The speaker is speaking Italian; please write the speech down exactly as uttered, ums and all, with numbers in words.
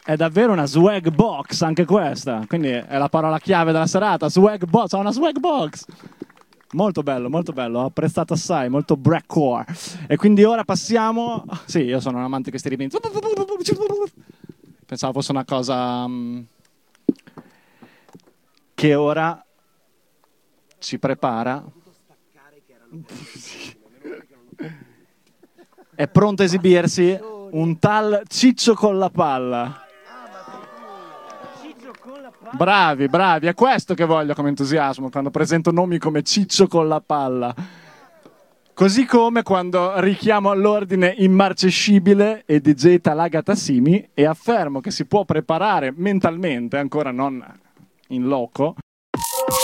È davvero una swag box anche questa, quindi è la parola chiave della serata, swag box, ha una swag box. Molto bello, molto bello, ho apprezzato assai, molto breakcore. E quindi ora passiamo... Sì, io sono un amante di questi riprint. Pensavo fosse una cosa um, che ora ci prepara. È pronto a esibirsi un tal Ciccio con la palla. Bravi, bravi, è questo che voglio come entusiasmo quando presento nomi come Ciccio con la palla. Così come quando richiamo all'ordine immarcescibile e D J Talaga Tassimi e affermo che si può preparare mentalmente, ancora non in loco,